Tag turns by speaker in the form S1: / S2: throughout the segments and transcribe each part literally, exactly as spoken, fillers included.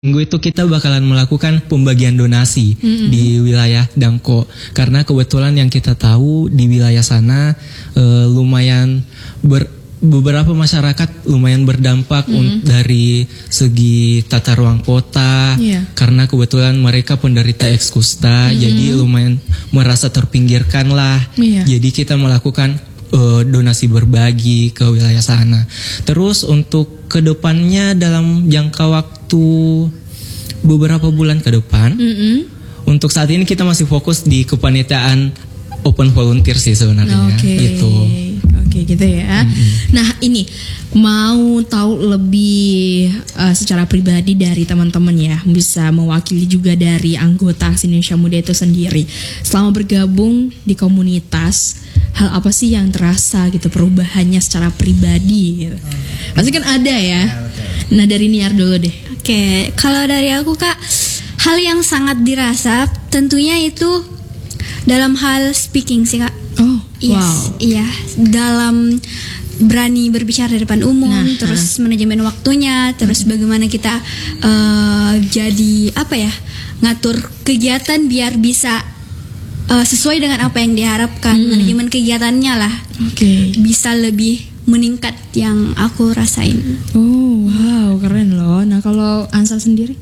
S1: Minggu itu kita bakalan melakukan pembagian donasi mm-hmm. di wilayah Dangko. Karena kebetulan yang kita tahu di wilayah sana uh, lumayan ber, beberapa masyarakat lumayan berdampak mm-hmm. un, dari segi tata ruang kota. Yeah. Karena kebetulan mereka penderita ekskusta, mm-hmm. jadi lumayan merasa terpinggirkan lah. Yeah. Jadi kita melakukan uh, donasi berbagi ke wilayah sana. Terus untuk kedepannya dalam jangka waktu beberapa bulan ke depan, mm-hmm. untuk saat ini kita masih fokus di kepanitiaan open volunteer sih sebenarnya.
S2: Oke,
S1: gitu.
S2: Oke gitu ya. Mm-hmm. Nah ini mau tahu lebih uh, secara pribadi dari teman-teman ya, bisa mewakili juga dari anggota Aksi Indonesia Muda itu sendiri. Selama bergabung di komunitas, hal apa sih yang terasa gitu perubahannya secara pribadi gitu? Pasti kan ada ya. Nah dari Niar dulu deh.
S3: Oke, kalau dari aku Kak, hal yang sangat dirasa tentunya itu dalam hal speaking sih Kak.
S2: Oh,
S3: yes,
S2: wow.
S3: Iya, dalam berani berbicara di depan umum, nah, terus nah. manajemen waktunya, terus hmm. bagaimana kita uh, jadi apa ya, ngatur kegiatan biar bisa uh, sesuai dengan apa yang diharapkan, hmm. manajemen kegiatannya lah,
S2: okay.
S3: bisa lebih meningkat yang aku rasain.
S2: Oh wow, keren loh. Nah kalau Ansal sendiri?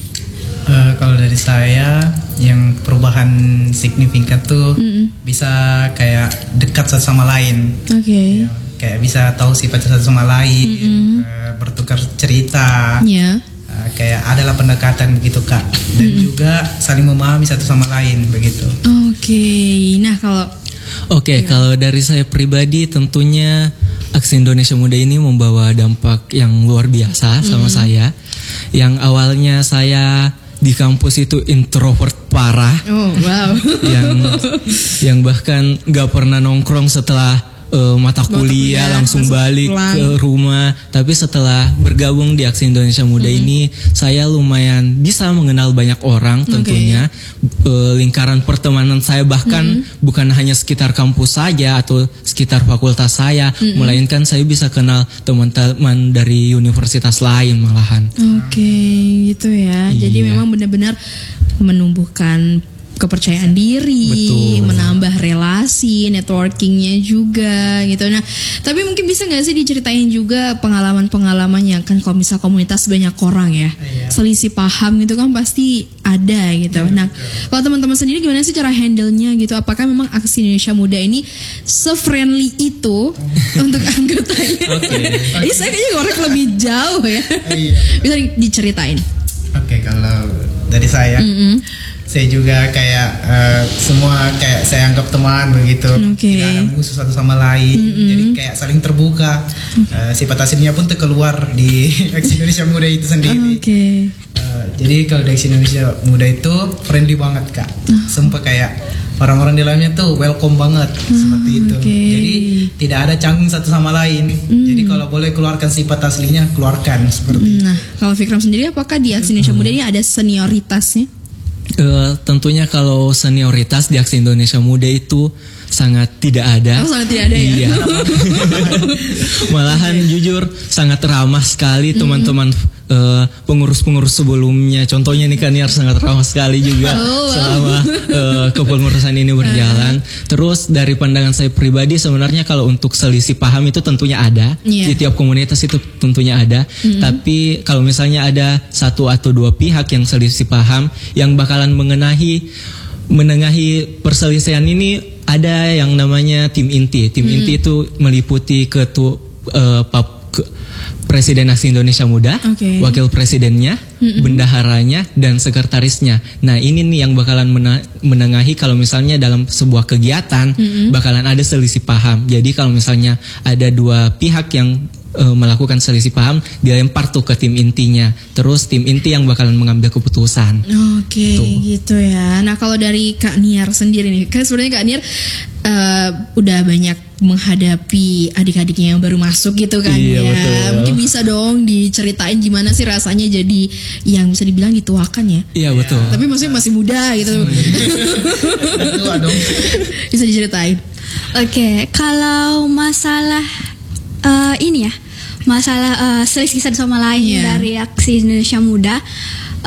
S4: Uh, kalau dari saya yang perubahan signifikan tuh mm-hmm. bisa kayak dekat satu sama lain.
S2: Oke. Okay.
S4: Ya, kayak bisa tahu sifat satu sama lain, mm-hmm. uh, bertukar cerita.
S2: Iya. Yeah.
S4: Uh, kayak adalah pendekatan gitu Kak. Dan mm-hmm. juga saling memahami satu sama lain begitu.
S2: Oke. Okay. Nah kalau
S1: Oke, okay, kalau dari saya pribadi tentunya Aksi Indonesia Muda ini membawa dampak yang luar biasa sama mm. saya. Yang awalnya saya di kampus itu introvert parah.
S2: Oh, wow.
S1: yang yang bahkan gak pernah nongkrong setelah uh, mata kuliah, mata langsung balik pulang ke rumah. Tapi setelah bergabung di Aksi Indonesia Muda mm. ini, saya lumayan bisa mengenal banyak orang tentunya. Okay. Uh, lingkaran pertemanan saya bahkan mm. bukan hanya sekitar kampus saja atau sekitar fakultas saya, mm-hmm. melainkan saya bisa kenal teman-teman dari universitas lain malahan.
S2: Oke, okay, gitu ya. Iya. Jadi memang benar-benar menumbuhkan kepercayaan diri, betul, menambah relasi, networkingnya juga gitu. Nah, tapi mungkin bisa nggak sih diceritain juga pengalaman-pengalamannya, kan kalau misal komunitas banyak orang ya, iya. selisih paham gitu kan pasti ada gitu. Iya, nah, betul. Kalau teman-teman sendiri gimana sih cara handle-nya gitu? Apakah memang Aksi Indonesia Muda ini se-friendly itu untuk anggotanya? Oke. Okay. Ini saya kayaknya ngorek lebih jauh ya. Iya. Bisa diceritain?
S4: Oke, okay, kalau dari saya. Mm-hmm. Saya juga kayak uh, semua kayak saya anggap teman begitu, okay. tidak ada musuh satu sama lain, mm-hmm. jadi kayak saling terbuka. Uh, sifat aslinya pun terkeluar di Aksi Indonesia Muda itu sendiri.
S2: Okay.
S4: Uh, jadi kalau di Aksi Indonesia Muda itu friendly banget Kak, uh. sumpah kayak orang-orang di dalamnya tuh welcome banget uh, seperti itu. Okay. Jadi tidak ada canggung satu sama lain. Mm. Jadi kalau boleh keluarkan sifat aslinya keluarkan seperti.
S2: Nah, itu. Kalau Fikram sendiri apakah di Aksi Indonesia Muda ini ada senioritasnya?
S1: Uh, tentunya kalau senioritas di Aksi Indonesia Muda itu sangat tidak ada.
S2: Oh, sangat tidak ada ya.
S1: Iya. Malahan okay. jujur sangat ramah sekali mm-hmm. teman-teman uh, pengurus-pengurus sebelumnya. Contohnya nih Kaniar sangat ramah sekali juga oh, wow. selama uh, kepengurusan ini berjalan. Uh. Terus dari pandangan saya pribadi sebenarnya kalau untuk selisih paham itu tentunya ada. Yeah. Di tiap komunitas itu tentunya ada. Mm-hmm. Tapi kalau misalnya ada satu atau dua pihak yang selisih paham yang bakalan mengenahi menengahi perselisihan ini, ada yang namanya tim inti. Tim hmm. inti itu meliputi ketua uh, pap, ke, Presiden Aksi Indonesia Muda, okay. wakil presidennya, hmm. bendaharanya, dan sekretarisnya. Nah ini nih yang bakalan mena, menengahi kalau misalnya dalam sebuah kegiatan hmm. bakalan ada selisih paham. Jadi kalau misalnya ada dua pihak yang uh, melakukan selisih paham, dilempar tuh ke tim intinya. Terus tim inti yang bakalan mengambil keputusan.
S2: Oke, okay, gitu ya. Nah kalau dari Kak Niar sendiri nih, kan sebenarnya Kak Niar uh, udah banyak menghadapi adik-adiknya yang baru masuk gitu kan.
S1: Iya,
S2: ya.
S1: Betul.
S2: Mungkin bisa dong diceritain gimana sih rasanya jadi yang bisa dibilang dituakan ya.
S1: Iya betul.
S2: Tapi maksudnya masih muda gitu. Bisa diceritain.
S3: Oke, okay, kalau masalah uh, ini ya, masalah uh, selisih satu sama lain
S2: Yeah.
S3: dari Aksi Indonesia Muda.